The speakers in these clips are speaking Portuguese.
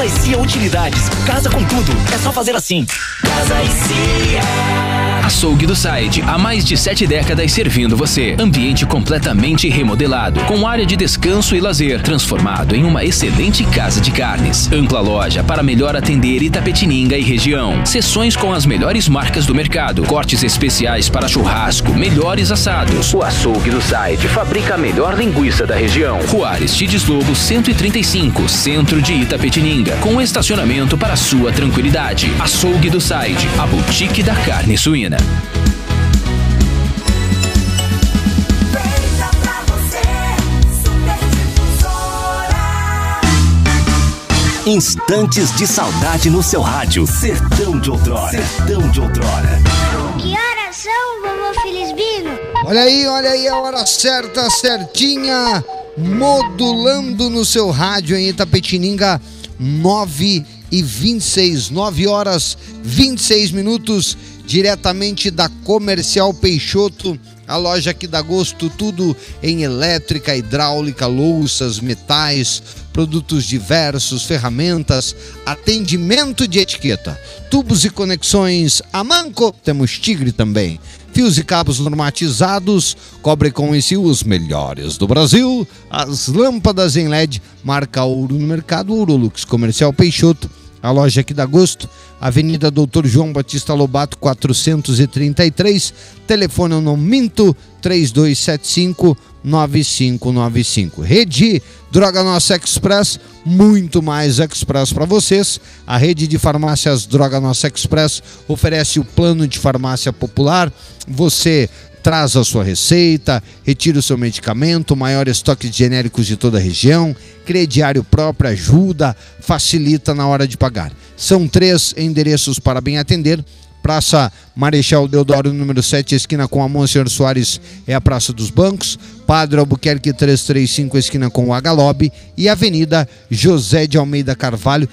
Casa e Cia Utilidades. Casa com tudo. É só fazer assim. Casa e Cia. Açougue do Side, há mais de 7 décadas servindo você. Ambiente completamente remodelado, com área de descanso e lazer, transformado em uma excelente casa de carnes. Ampla loja para melhor atender Itapetininga e região. Seções com as melhores marcas do mercado. Cortes especiais para churrasco, melhores assados. O Açougue do Side fabrica a melhor linguiça da região. Rua Aristides Lobo 135, centro de Itapetininga, com estacionamento para sua tranquilidade. Açougue do Side, a boutique da carne suína. Instantes de saudade no seu rádio. Sertão de Outrora. Sertão de Outrora. Que horas são, vovô Felisbino? Olha aí a hora certa, certinha, modulando no seu rádio em Itapetininga, 9h26, 9 horas 26 minutos, diretamente da Comercial Peixoto, a loja que dá gosto, tudo em elétrica, hidráulica, louças, metais, produtos diversos, ferramentas, atendimento de etiqueta, tubos e conexões Amanco, temos Tigre também, fios e cabos normatizados, cobre com e os melhores do Brasil, as lâmpadas em LED, marca ouro no mercado, Ourolux, Comercial Peixoto, a loja que dá gosto, Avenida Doutor João Batista Lobato 433, telefone eu não minto, 3275-9595. Rede Droga Nossa Express, muito mais Express para vocês. A rede de farmácias Droga Nossa Express oferece o plano de farmácia popular. Você traz a sua receita, retira o seu medicamento, maior estoque de genéricos de toda a região, crediário próprio, ajuda, facilita na hora de pagar. São 3 endereços para bem atender. Praça Marechal Deodoro, número 7, esquina com a Monsenhor Soares, é a Praça dos Bancos. Padre Albuquerque 335, esquina com o H-Lobby. E Avenida José de Almeida Carvalho,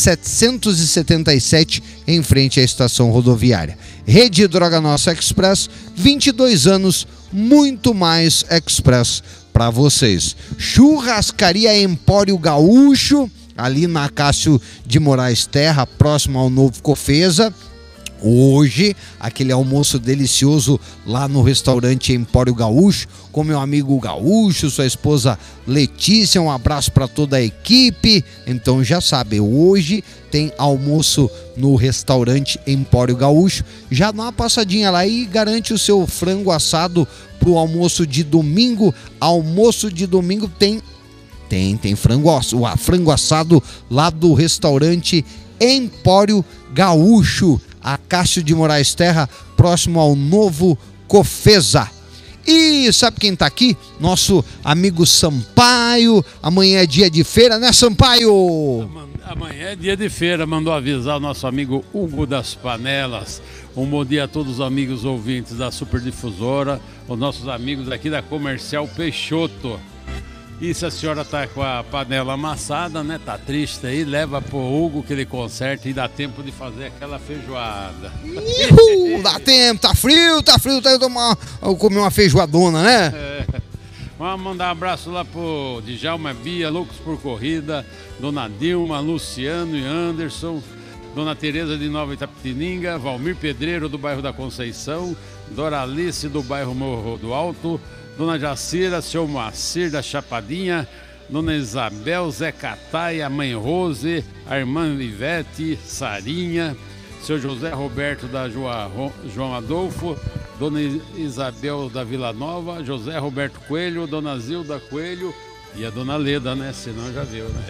777, em frente à estação rodoviária. Rede Droga Nossa Express, 22 anos, muito mais Express para vocês. Churrascaria Empório Gaúcho, ali na Cássio de Moraes Terra, próximo ao Novo Cofesa. Hoje, aquele almoço delicioso lá no restaurante Empório Gaúcho, com meu amigo Gaúcho, sua esposa Letícia, um abraço para toda a equipe. Então já sabe, hoje tem almoço no restaurante Empório Gaúcho. Já dá uma passadinha lá e garante o seu frango assado pro almoço de domingo. Almoço de domingo tem frango assado lá do restaurante Empório Gaúcho, a Cássio de Moraes Terra, próximo ao Novo Cofesa. E sabe quem tá aqui? Nosso amigo Sampaio. Amanhã é dia de feira, né, Sampaio? Amanhã é dia de feira, mandou avisar o nosso amigo Hugo das Panelas. Um bom dia a todos os amigos ouvintes da Superdifusora, os nossos amigos aqui da Comercial Peixoto. E se a senhora tá com a panela amassada, né, tá triste aí, leva pro Hugo que ele conserta e dá tempo de fazer aquela feijoada. Dá tempo, tá frio, tá eu comer uma feijoadona, né? Vamos mandar um abraço lá pro Djalma Bia, Loucos por Corrida, Dona Dilma, Luciano e Anderson, Dona Tereza de Nova Itapetininga, Valmir Pedreiro do bairro da Conceição, Doralice do bairro Morro do Alto, Dona Jacira, seu Moacir da Chapadinha, Dona Isabel, Zé Cataia, Mãe Rose, a irmã Ivete, Sarinha, seu José Roberto da João Adolfo, Dona Isabel da Vila Nova, José Roberto Coelho, Dona Zilda Coelho e a Dona Leda, né? Senão já viu, né?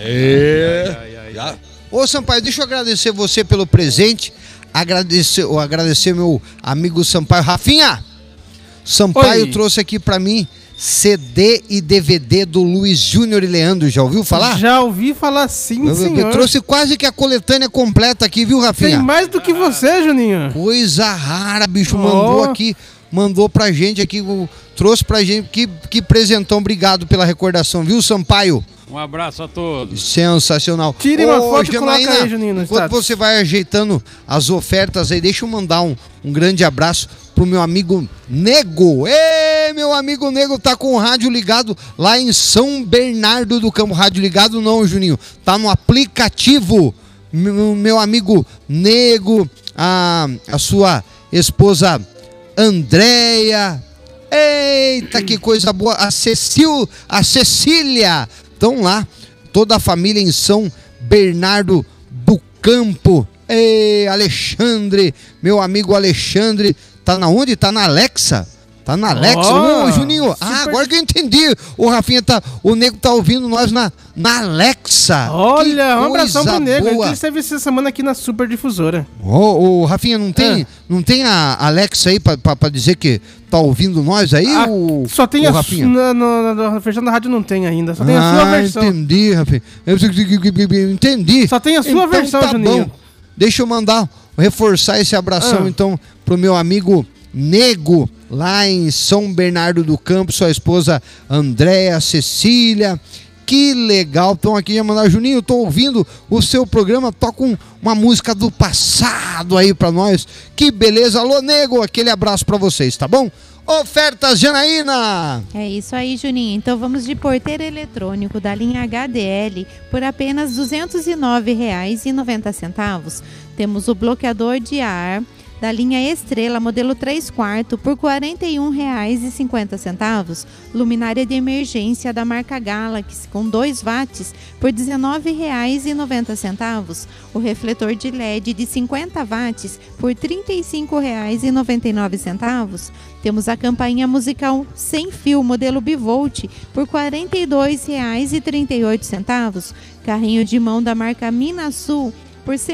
Já. Ô Sampaio, deixa eu agradecer você pelo presente, agradecer meu amigo Sampaio. Rafinha! Sampaio trouxe aqui pra mim CD e DVD do Luiz Júnior e Leandro, já ouviu falar? Já ouvi falar sim, senhor. Eu trouxe quase que a coletânea completa aqui, viu, Rafinha? Tem mais do que você, Juninho. Coisa rara, bicho, mandou pra gente aqui, trouxe pra gente, que presentão, obrigado pela recordação, viu, Sampaio? Um abraço a todos. Sensacional. Tire uma foto e Janaína, coloca aí, Juninho, no enquanto você vai ajeitando as ofertas aí, deixa eu mandar um grande abraço pro meu amigo Nego. Ê, meu amigo Nego tá com o rádio ligado lá em São Bernardo do Campo. Rádio ligado não, Juninho. Tá no aplicativo. Meu amigo Nego, a sua esposa Andréia. Eita, que coisa boa. A Cecília. Estão lá. Toda a família em São Bernardo do Campo. Ei, Alexandre, meu amigo Alexandre, tá na onde? Tá na Alexa. Tá na Alexa. Ô, Juninho, agora que eu entendi. O Nego tá ouvindo nós na Alexa. Olha, um abração pro Nego. Ele esteve essa semana aqui na Super Difusora. Ô, Rafinha, não tem a Alexa aí pra dizer que tá ouvindo nós aí? Só tem Rafinha? Na versão da rádio não tem ainda. Só tem a sua versão. Entendi, Rafinha. Entendi. Só tem a sua versão, tá Juninho. Bom. Deixa eu reforçar esse abração, então, pro meu amigo Nego, lá em São Bernardo do Campo, sua esposa Andréia, Cecília. Que legal, estão aqui a mandar. Juninho, tô ouvindo o seu programa, toca uma música do passado aí pra nós. Que beleza. Alô, Nego, aquele abraço pra vocês, tá bom? Ofertas Janaína! É isso aí, Juninho. Então vamos de porteiro eletrônico da linha HDL por apenas R$ 209,90. Temos o bloqueador de ar da linha Estrela, modelo 3/4, por R$ 41,50. Luminária de emergência da marca Galaxy, com 2 watts, por R$ 19,90. O refletor de LED de 50 watts, por R$ 35,99. Temos a campainha musical sem fio, modelo Bivolt, por R$ 42,38. Carrinho de mão da marca Minasul, por R$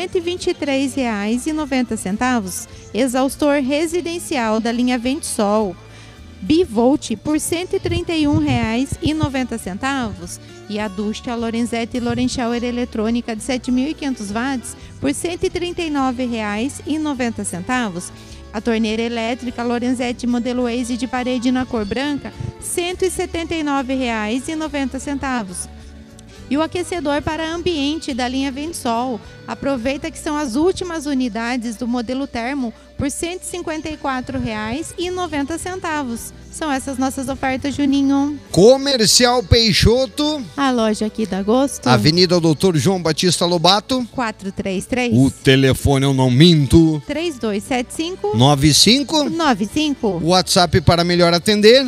123,90. Exaustor residencial da linha Ventsol Bivolt por R$ 131,90. E a ducha Lorenzetti Lorenschauer eletrônica de 7.500 watts por R$ 139,90. A torneira elétrica Lorenzetti modelo Waze de parede na cor branca, R$ 179,90. E o aquecedor para ambiente da linha Ventsol. Aproveita que são as últimas unidades do modelo Termo por R$ 154,90. São essas nossas ofertas, Juninho. Comercial Peixoto. A loja aqui da Agosto. Avenida Doutor João Batista Lobato. 433. O telefone eu não minto. 3275. 95. WhatsApp para melhor atender.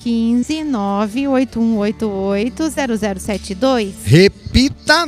15981880072. Repita.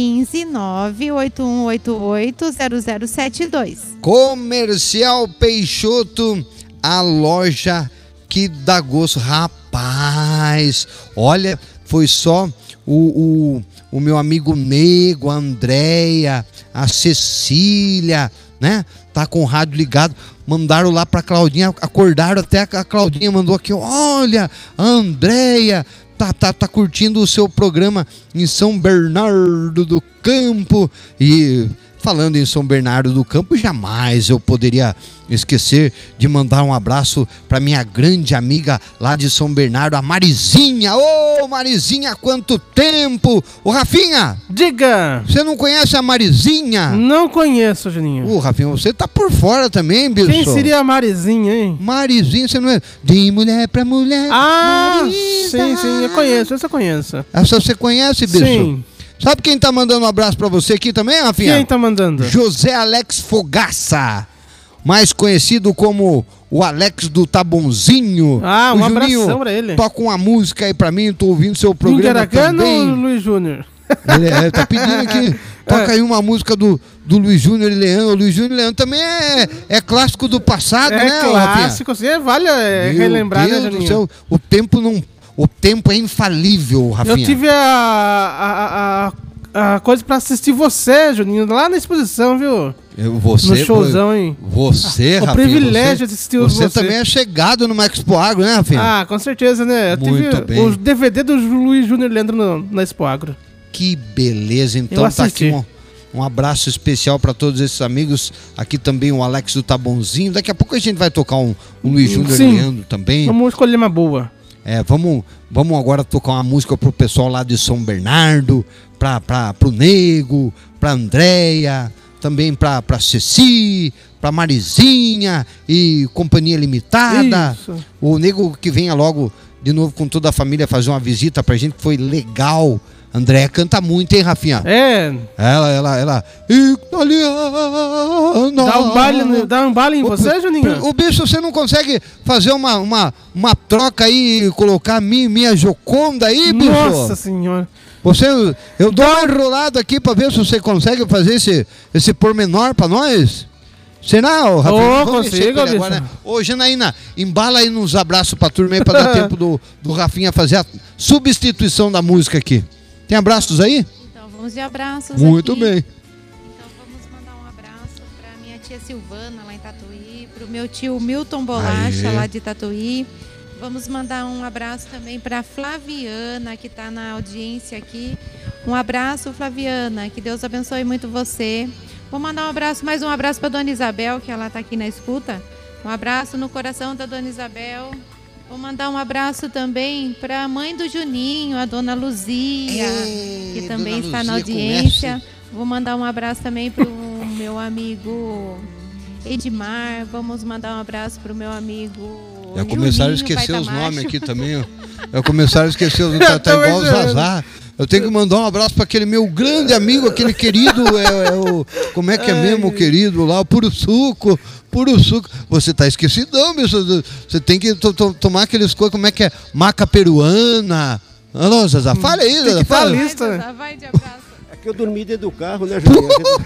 15981880072. Comercial Peixoto, a loja que dá gosto. Rapaz, olha, foi só o meu amigo Nego, a Andréia, a Cecília, né? Tá com o rádio ligado. Mandaram lá pra Claudinha, acordaram até a Claudinha, mandou aqui, olha, a Andréia tá curtindo o seu programa em São Bernardo do Campo. E falando em São Bernardo do Campo, jamais eu poderia esquecer de mandar um abraço para minha grande amiga lá de São Bernardo, a Marizinha. Ô, Marizinha, quanto tempo! Ô, Rafinha! Diga! Você não conhece a Marizinha? Não conheço, Juninho. Ô, Rafinha, você tá por fora também, bicho. Quem seria a Marizinha, hein? Marizinha, você não é? De mulher pra mulher. Ah, Marisa. sim, eu conheço, essa eu conheço. Essa você conhece, bicho? Sim. Sabe quem tá mandando um abraço pra você aqui também, Rafinha? Quem tá mandando? José Alex Fogaça, mais conhecido como o Alex do Tabonzinho. Ah, um Juninho, abração pra ele. Toca uma música aí pra mim, tô ouvindo seu programa também. Ou Luiz Júnior? Ele tá pedindo aqui, toca aí uma música do Luiz Júnior e Leandro. O Luiz Júnior e Leandro também é clássico do passado, né, clássico, sim, vale relembrar, Deus né, do Juninho? céu, o tempo é infalível, Rafinha. Eu tive a coisa pra assistir você, Juninho, lá na exposição, viu? No showzão, hein? Você, o Rafinha. privilégio de assistir você também é chegado no Expo Agro, né, Rafinha? Ah, com certeza, né? Eu Muito tive bem. os DVD do Luiz Júnior e Leandro na Expo Agro. Que beleza. Então tá aqui um abraço especial para todos esses amigos. Aqui também o Alex do Tabonzinho. Daqui a pouco a gente vai tocar um Luiz Júnior e Leandro também. Vamos escolher uma boa. Vamos agora tocar uma música pro pessoal lá de São Bernardo, pro Nego, pra Andréia, também pra Ceci, pra Marizinha e Companhia Limitada. Isso. O nego que venha logo de novo com toda a família fazer uma visita pra gente, que foi legal. Andréia canta muito, hein, Rafinha? É. Ela. Italiana. Dá um baile em você, Juninho? O bicho, você não consegue fazer uma troca aí e colocar minha Joconda aí, bicho? Nossa senhora. Eu dou uma enrolada aqui pra ver se você consegue fazer esse pormenor pra nós. Será, Rafinha? Consigo, bicho. Agora, né? Ô, Janaína, embala aí nos abraços pra turma aí pra dar tempo do Rafinha fazer a substituição da música aqui. Tem abraços aí? Então vamos de abraços. Muito aqui. bem. Então vamos mandar um abraço para minha tia Silvana lá em Tatuí, para o meu tio Milton Bolacha lá de Tatuí. Vamos mandar um abraço também para Flaviana, que está na audiência aqui. Um abraço, Flaviana, que Deus abençoe muito você. Vou mandar mais um abraço para Dona Isabel, que ela está aqui na escuta. Um abraço no coração da Dona Isabel. Vou mandar um abraço também para a mãe do Juninho, a Dona Luzia, que também está na audiência. Vou mandar um abraço também para o meu amigo Edmar. Vamos mandar um abraço para o meu amigo Já começaram a esquecer os nomes aqui também, ó. Já começaram a esquecer os nomes, tá igual o Zazá. Eu tenho que mandar um abraço para aquele meu grande amigo, aquele querido, como é que é mesmo, o querido lá, o Puro Suco. Você tá esquecidão, bicho. Você tem que tomar aqueles coisas, como é que é? Maca peruana. Alô, Zazá, fala aí, Zazá, fala. Vai de abraço. É que eu dormi dentro do carro, né, Juninho?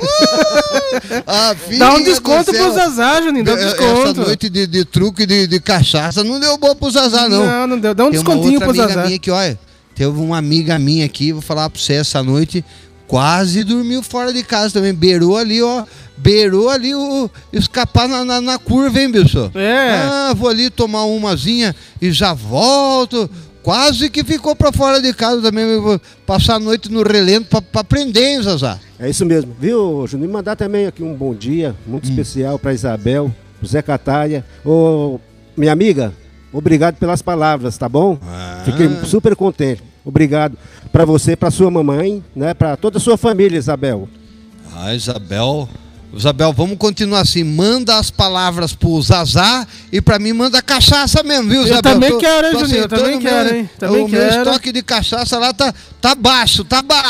Dá um desconto pro Zazá, Juninho, dá um desconto. Essa noite de truque de cachaça não deu bom pro Zazá, não. Não deu. Dá um descontinho pro Zazá. Minha aqui, olha, teve uma amiga minha aqui, vou falar pra você, essa noite quase dormiu fora de casa também. Beirou ali o escapar na curva, hein, bicho? Vou ali tomar umazinha e já volto. Quase que ficou pra fora de casa também. Vou passar a noite no relento pra aprender, hein, Zazá? É isso mesmo, viu, Juninho? Mandar também aqui um bom dia muito especial pra Isabel, pro Zé Catalha. Ô, minha amiga, obrigado pelas palavras, tá bom? Fiquei super contente. Obrigado pra você, pra sua mamãe, né? Pra toda a sua família, Isabel. Isabel, vamos continuar assim. Manda as palavras pro Zazá e pra mim manda cachaça mesmo, viu, Isabel? Eu também quero, hein, Juninho? Eu também quero, hein? Meu estoque de cachaça lá tá baixo.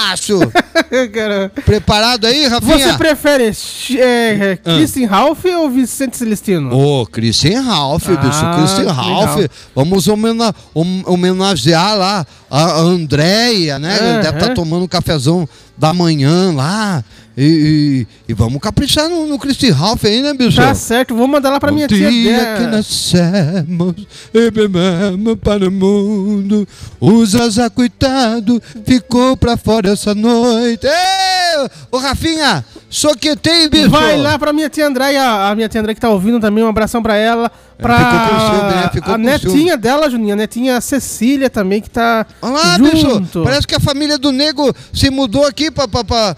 Preparado aí, Rafinha? Você prefere Christian Ralph ou Vicente Celestino? Christian Ralph, bicho. Christian Ralph. Vamos homenagear lá a Andréia, né? Deve estar tomando um cafezão da manhã lá. E vamos caprichar no Christian Ralph aí, né, bicho? Tá certo, vou mandar lá pra minha tia. Dia que nascemos e bebemos para o mundo, o Zazá, coitado, ficou pra fora essa noite. Ô, Rafinha, soquetei, bicho. Vai lá pra minha tia Andréia, a minha tia Andréia que tá ouvindo também, um abração pra ela. Ficou a netinha dela, Juninho, a netinha Cecília também, que tá olha lá, junto. Bicho, parece que a família do nego se mudou aqui pra